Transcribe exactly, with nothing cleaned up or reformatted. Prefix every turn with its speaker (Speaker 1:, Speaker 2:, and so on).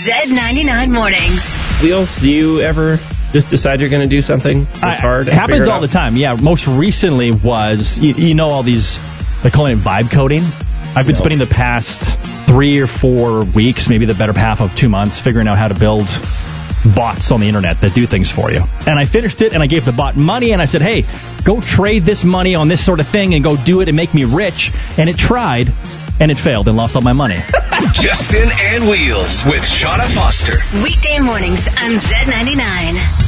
Speaker 1: Z ninety-nine Mornings.
Speaker 2: Wheels, do you ever just decide you're going to do something that's
Speaker 3: I,
Speaker 2: hard?
Speaker 3: It happens all the time. Yeah, most recently was, you, you know all these, they're calling it vibe coding. I've been no. spending the past three or four weeks, maybe the better half of two months, figuring out how to build bots on the internet that do things for you. And I finished it, and I gave the bot money, and I said, hey, go trade this money on this sort of thing and go do it and make me rich. And it tried, and it failed and lost all my money.
Speaker 4: Justin and Wheels with Shauna Foster.
Speaker 1: Weekday mornings on Z ninety-nine.